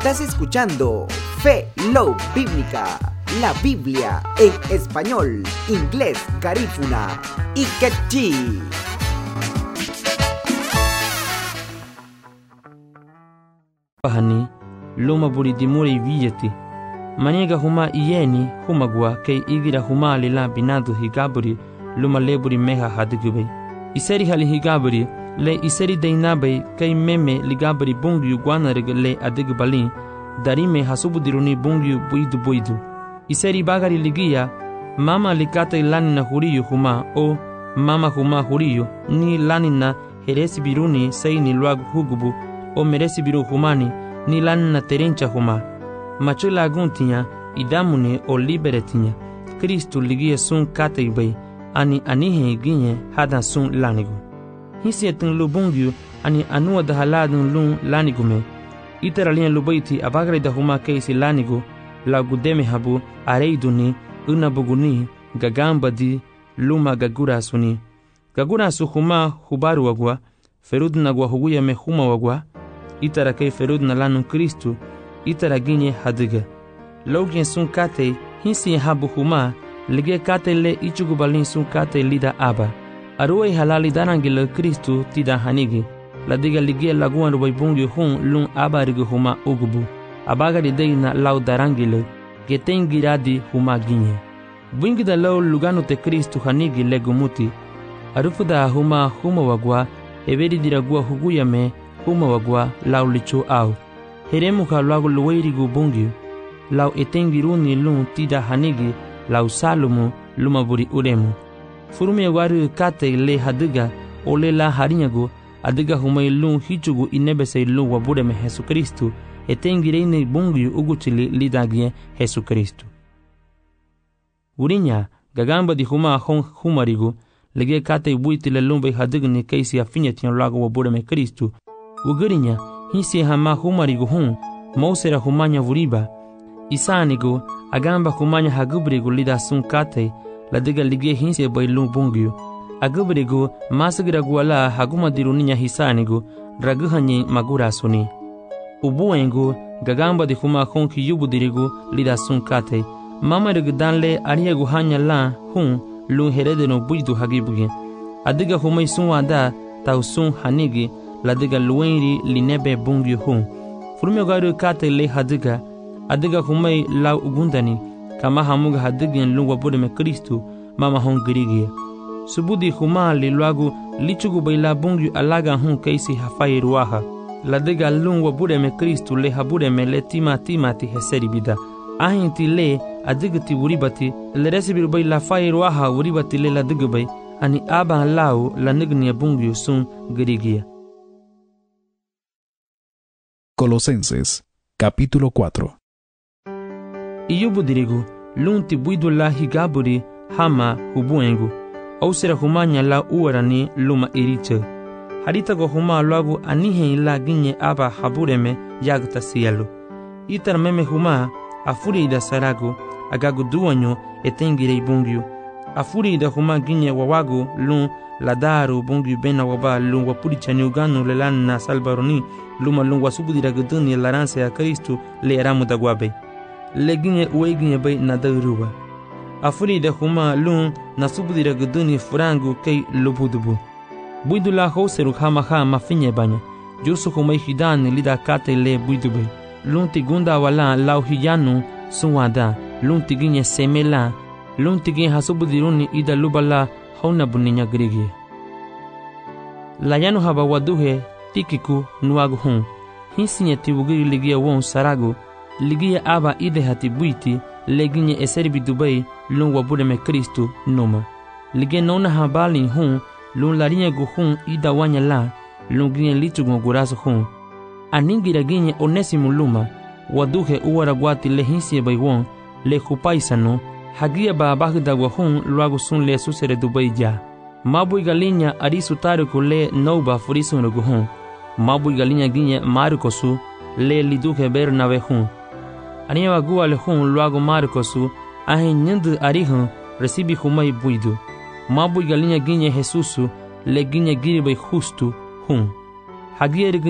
Estás escuchando Fe Love Bíblica, la Biblia en español, inglés, garífuna y quechí. Hani luma buri dimuri viyati maniga huma iyeni humagwa kay igira huma lila binadu higaburi luma leburi meha hadigube iseri hali higaburi le iseri deinabai kay meme ligaburi bungyu gwanarg le adigbalin darime hasubudiruni bungyu buidu iseri bagari ligia mama likata lanina huriyu huma o mama huma huriyu ni lanina heresi biruni sayni luagu hugubu o meresi biru humani ni lanina terencha huma macho laguntinya idamune o liberetinya Kristu ligia sun kateibai ani anihe ginye hadan sun lanigu hisietin lubungyu ani anua da haladun lun lanigume itaralien lubaiti abagre da huma keisi lanigu lagudeme habu areiduni unabuguni gagambadi luma gagurasuni gagurasu huma hubaru wagwa ferudna gwa huguya me huma wagwa itara kay ferudna lanun Kristu itara ginye hadiga logien sun kate hinsi habu huma lige kate le ichugubalin sun kate lida aba aruai halali darangile Kristu tida hanigi ladiga lige laguan rubai bungi hun lun aba rigu huma ugubu abagari deina lau darangile getengiradi huma ginye bungida lau lugano te Kristu hanigi legumuti arufuda huma wagwa eberi diragua huguyame huma wagwa lau licho au heremu ka lagu luwairigu bungi lau etengiruni lun tida hanigi lau salumu lumaburi uremu furume waru kate le hadiga ole la harinyagu adiga humai lun hichugu inebese lun wabureme Jesu Kristu etengireine bungi uguchili lidagie Jesu Kristu urinya gagamba di huma humarigu lege kate buiti le lumbe hadigni keisi afinyetian lagu wabureme Kristu ugurinya hisi hama humarigu hun mausera humanya vuriba isanigu agamba humanya hagubrigu lida sun kate ladiga lige hinsi bailun bungiu agubrigu masigira guala haguma diruninya hisanigu raguhanyi magura suni ubuengu gagamba di huma hun kiyubudirigu lida sun kate mamarigu danle ariyagu hanya la hun lun heredeno buidu hagibugi adiga humai sun wada tau sun hanigi ladiga luwenri linebe bungi hun furume garu kate le hadiga adiga humai lau ugundani kama hamuga hadigien lungwa budeme Kristu mama hon girigia subudi huma li luagu lichugu baila bungi alaga hun keisi hafai ruaha ladiga lungwa budeme Kristu le habudeme le timati heseri bida ahinti le adigati wuribati le resibiru baila fai ruaha wuribati le ladigabai ani aba lau la nignia bungi sun girigia. Colosenses, capítulo 4. Iyubudirigu, lunti buidu la higaburi hama hubuengu, ausira humanya la uarani luma iriche. Haritago huma luagu anihe la ginye aba habureme yagta cielo. Itar meme huma afuri ida saragu, agagu duanyo etengirei bungiu. Afuri ida huma ginye wawagu lun ladaru bungiu bena waba lun wapurichani uganu lelan na salbaroni luma lun wasubudira guduni laranse a Kristu le eramu da guabe. Leginye ueginye bay na dauruwa. Afuri da huma lun nasubudira guduni furangu kei lubudubu. Buidu la hoseru hama finye banya. Jusu humai hidani lida kate le buidube. Lun tigunda wala lau hiyanu sunwada. Lun tiginye semela. Lun tigin hasubudiruni ida lubala hauna buninya grigie. Layanu haba waduhe tikiku nuagu hun. Hinsinye tibugiri ligia won saragu. Ligia aba ide hati buiti leginye eserbi Dubai lun wabureme Kristu numa. Ligia nona habalin hun lun larinye gu hun ida wanya la lun ginye lichugu gurasu hun. Aningira ginye onesimu luma waduhe uwara guati le hinsiye bai won le hupaisano hagia ba bagda wa hun luagu sun le susere Dubai ja. Mabui galinya arisu tariku le nauba furisu nugu hun. Mabui galinya ginye marikosu le liduke bernawe hun. Aniwa gua le hun luagu marikosu ahin nyindu arihun resibi humai buidu. Mabui galinya ginye Jesusu le ginye giribai justu hun. Hagia